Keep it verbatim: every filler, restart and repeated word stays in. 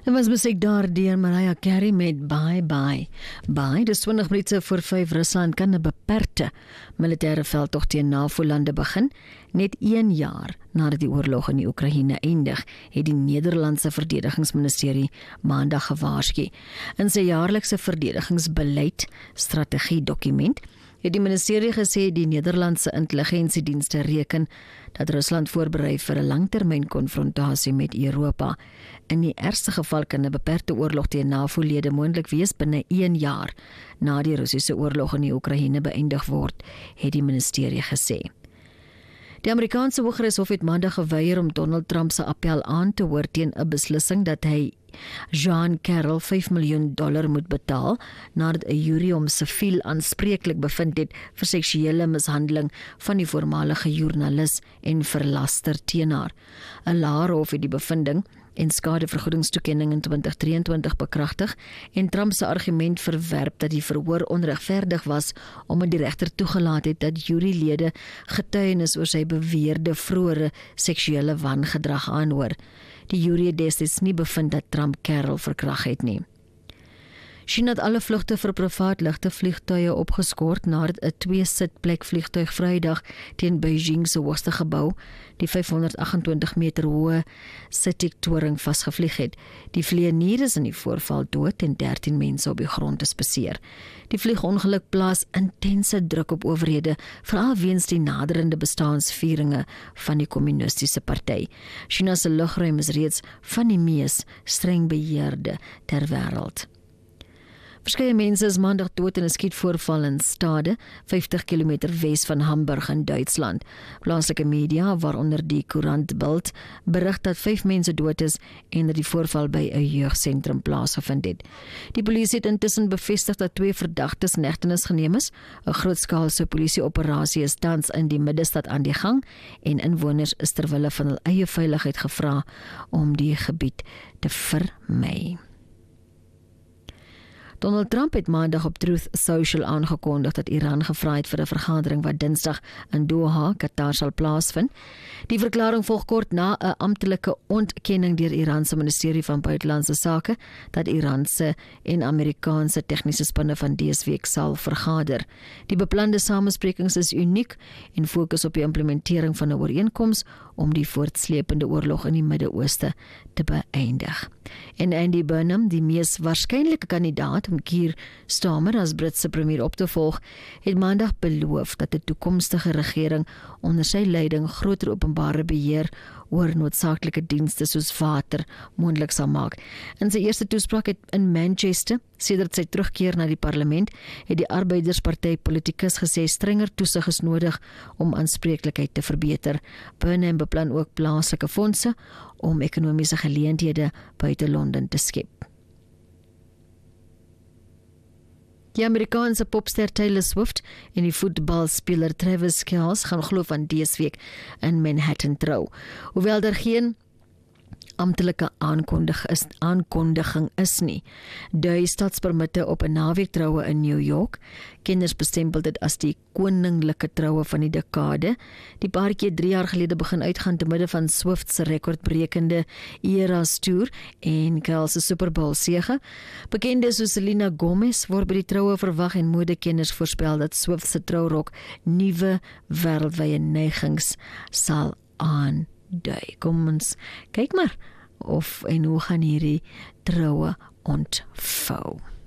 Dit was musiek daar deur Mariah Carey met Bye Bye. Bye, dis twintig minute voor vyf. Rusland kan 'n beperkte militêre veldtog teen NAVO-lande begin. Net een jaar nadat die oorlog in die Oekraïne eindig, het die Nederlandse verdedigingsministerie maandag gewaarsku. In sy jaarlikse verdedigingsbeleid strategiedokument het die ministerie gesê die Nederlandse intelligensiedienste reken dat Rusland voorberei vir 'n langtermyn konfrontasie met Europa. In die ergste geval kan 'n beperkte oorlog teen NAVO-lede moontlik wees binne een jaar na die Russiese oorlog in die Oekraïne beëindig word, het die ministerie gesê. Die Amerikaanse Hooggeregshof het maandag geweier om Donald Trump se appel aan te hoor teen 'n beslissing dat hy Jean Carroll vyf miljoen dollar moet betaal nadat 'n jury hom siviel aanspreeklik bevind het vir seksuele mishandeling van die voormalige joernalis en verlaster teen haar. 'n Laer hof het die bevinding en skadevergoedingstoekenning in twintig drieëntwintig bekragtig en Trump se argument verwerp dat die verhoor onregverdig was omdat die regter toegelaat het dat jurylede getuienis oor sy beweerde vroeëre seksuele wangedrag aanhoor. Die jury het destyds nie bevind dat Trump Carroll verkragt het nie. China het alle vlugte vir privaatligte vliegtuie opgeskort nadat 'n twee-sitplek vliegtuig Vrydag teen Beijing se hoogste gebou, die vyfhonderdagentwintig meter hoë Sitic-toring vasgevlieg het. Die vlieënier is in die voorval dood en dertien mense op die grond is beseer. Die vliegongeluk plaas intense druk op owerhede, veral weens die naderende bestaansvieringe van die kommunistiese party. China se lugruim is reeds van die mees streng beheerde ter wêreld. Verskeie mense is maandag dood in 'n skietvoorval in Stade, vyftig kilometer wes van Hamburg in Duitsland. Plaaslike media, waaronder die koerant Bild, berig dat vyf mense dood is en dat die voorval by 'n jeugsentrum plaasgevind het. Die polisie het intussen bevestig dat twee verdagtes in hegtenis geneem is. 'n Grootskaalse polisieoperasie is tans in die middestad aan die gang en inwoners is ter wille van hul eie veiligheid gevra om die gebied te vermy. Donald Trump het maandag op Truth Social aangekondig dat Iran gevra het vir 'n vergadering wat Dinsdag in Doha, Qatar sal plaasvind. Die verklaring volg kort na 'n amptelike ontkenning deur Iran se ministerie van buitelandse sake dat Iranse en Amerikaanse tegniese spanne van dese week sal vergader. Die beplande samesprekings is uniek en fokus op die implementering van 'n ooreenkoms om die voortsleepende oorlog in die Midde-Ooste te beëindig. En Andy Burnham, die mees waarskynlike kandidaat om Keir Starmer as Britse premier op te volg, het maandag beloof dat 'n toekomstige regering onder sy leiding groter openbare beheer oor noodsaaklike dienste soos water moontlik sal maak. In sy eerste toespraak het in Manchester, sedert sy terugkeer na die parlement, het die Arbeidersparty politikus gesê strenger toesig is nodig om aanspreeklikheid te verbeter. Burnham beplan ook plaaslike fondse om ekonomiese geleenthede buite Londen te skep. Die Amerikaanse popster Taylor Swift en die voetbalspeler Travis Kelce gaan glo van dese week in Manhattan trou. Hoewel daar geen amptelike aankondig is, aankondiging is nie. Dui stadspermitte op 'n naweektroue in New York. Kenners bestempel dit as die koninklike troue van die dekade. Die paartjie het drie jaar gelede begin uitgaan te midde van Swift se rekordbrekende Eras Tour en Kelce se Super Bowl sege. Bekende soos Selena Gomez word by die troue verwag en modekenners voorspel dat Swift se trourok nuwe wêreldwye neigings sal aan. Dui. Kom ons kyk maar of en hoe gaan hierdie troue ontvou.